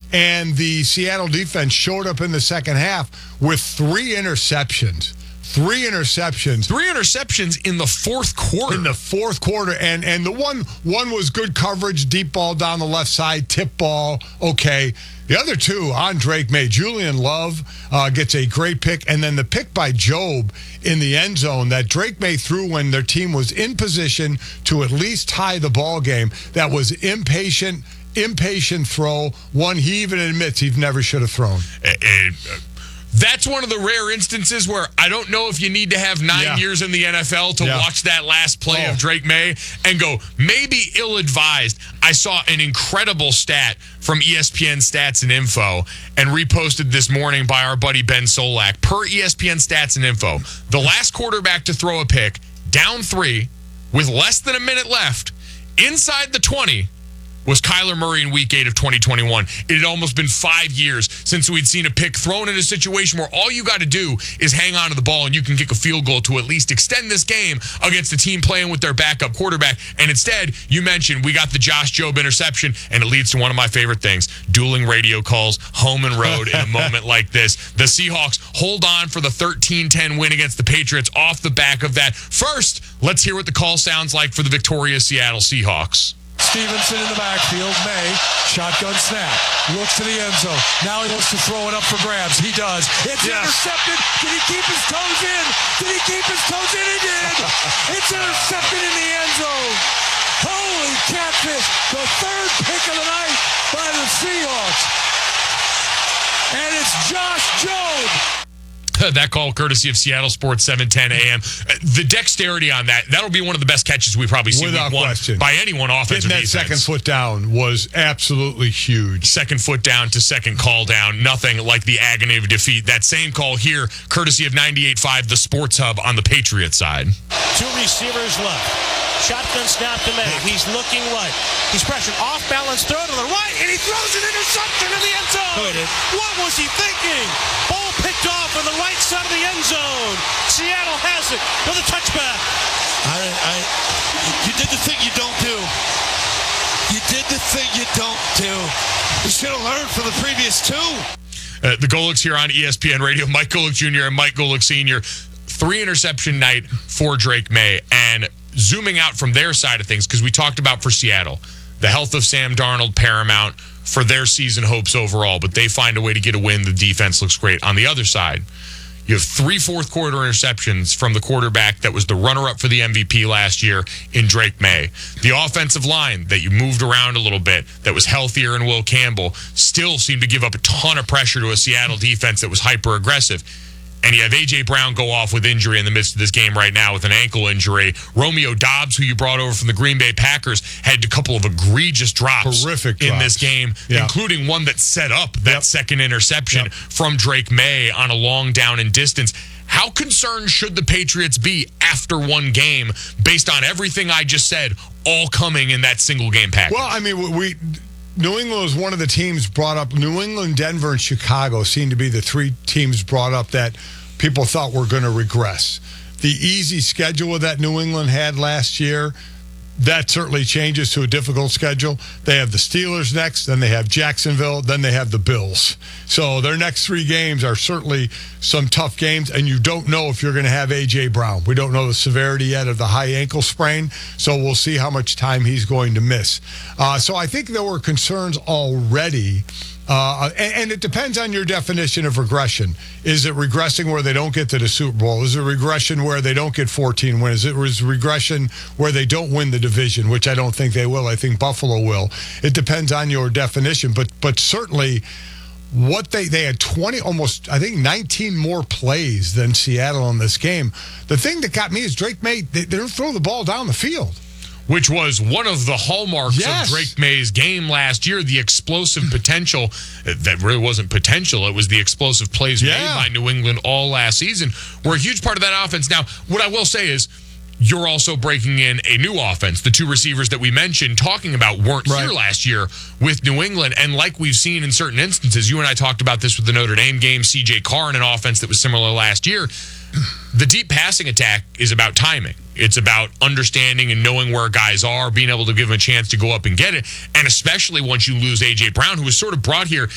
and the Seattle defense showed up in the second half with 3 interceptions. 3 interceptions. 3 interceptions in the fourth quarter. In the fourth quarter. And the one was good coverage, deep ball down the left side, tip ball, okay. The other 2 on Drake May. Julian Love gets a great pick. And then the pick by Jobe in the end zone that Drake May threw when their team was in position to at least tie the ball game. That was impatient throw. One he even admits he never should have thrown. That's one of the rare instances where I don't know if you need to have 9 years in the NFL to watch that last play of Drake May and go, maybe ill-advised. I saw an incredible stat from ESPN Stats and Info and reposted this morning by our buddy Ben Solak. Per ESPN Stats and Info, the last quarterback to throw a pick, down 3, with less than a minute left, inside the 20, was Kyler Murray in Week 8 of 2021. It had almost been 5 years since we'd seen a pick thrown in a situation where all you got to do is hang on to the ball and you can kick a field goal to at least extend this game against a team playing with their backup quarterback. And instead, you mentioned we got the Josh Jobe interception, and it leads to one of my favorite things, dueling radio calls, home and road in a moment like this. The Seahawks hold on for the 13-10 win against the Patriots off the back of that. First, let's hear what the call sounds like for the victorious Seattle Seahawks. Stevenson in the backfield. May, shotgun snap, looks to the end zone. Now he looks to throw it up for grabs. He does. It's intercepted. Did he keep his toes in? Did he keep his toes in? He did. It's intercepted in the end zone. Holy catfish. The 3rd pick of the night by the Seahawks. And it's Josh Jobe. That call courtesy of Seattle Sports 710 AM. The dexterity on that'll be one of the best catches we probably see without week 1 question by anyone, offense or defense. That second foot down was absolutely huge. Second foot down to second call down. Nothing like the agony of defeat. That same call here, courtesy of 98.5, the Sports Hub on the Patriots side. 2 receivers left. Shotgun snap to May. He's looking right. He's pressured. Off-balance throw to the right, and he throws an interception in the end zone. What was he thinking? Ball picked off on the right side of the end zone. Seattle has it for the touchback. You did the thing you don't do. You did the thing you don't do. You should have learned from the previous 2. The Golics here on ESPN Radio. Mike Golick Jr. and Mike Golick Sr. 3 interception night for Drake May. And zooming out from their side of things, because we talked about for Seattle, the health of Sam Darnold paramount for their season hopes overall, but they find a way to get a win. The defense looks great. On the other side, you have 3 fourth-quarter interceptions from the quarterback that was the runner-up for the MVP last year in Drake May. The offensive line that you moved around a little bit, that was healthier in Will Campbell, still seemed to give up a ton of pressure to a Seattle defense that was hyper-aggressive. And you have A.J. Brown go off with injury in the midst of this game right now with an ankle injury. Romeo Doubs, who you brought over from the Green Bay Packers, had a couple of egregious drops in this game, including one that set up that second interception from Drake May on a long down and distance. How concerned should the Patriots be after one game based on everything I just said, all coming in that single game package? Well, I mean, New England was one of the teams brought up. New England, Denver, and Chicago seemed to be the 3 teams brought up that people thought were going to regress. The easy schedule that New England had last year, that certainly changes to a difficult schedule. They have the Steelers next, then they have Jacksonville, then they have the Bills. So their next 3 games are certainly some tough games, and you don't know if you're going to have A.J. Brown. We don't know the severity yet of the high ankle sprain, so we'll see how much time he's going to miss. So I think there were concerns already. And it depends on your definition of regression. Is it regressing where they don't get to the Super Bowl? Is it regression where they don't get 14 wins? Is it regression where they don't win the division, which I don't think they will. I think Buffalo will. It depends on your definition. But certainly what they had 20, almost, I think 19 more plays than Seattle in this game. The thing that got me is Drake May, they don't throw the ball down the field. Which was one of the hallmarks of Drake May's game last year, the explosive potential. That really wasn't potential. It was the explosive plays made by New England all last season were a huge part of that offense. Now, what I will say is you're also breaking in a new offense. The 2 receivers that we mentioned talking about weren't here last year with New England. And like we've seen in certain instances, you and I talked about this with the Notre Dame game, C.J. Carr in an offense that was similar last year. The deep passing attack is about timing. It's about understanding and knowing where guys are, being able to give them a chance to go up and get it. And especially once you lose A.J. Brown, who was sort of brought here